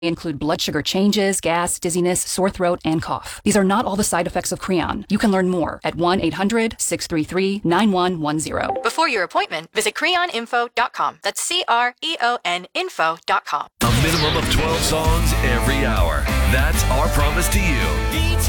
include blood sugar changes, gas, dizziness, sore throat, and cough. These are not all the side effects of Creon. You can learn more at 1-800-633-9110. Before your appointment, visit creoninfo.com. That's CREON info.com. A minimum of 12 songs every hour. That's our promise to you.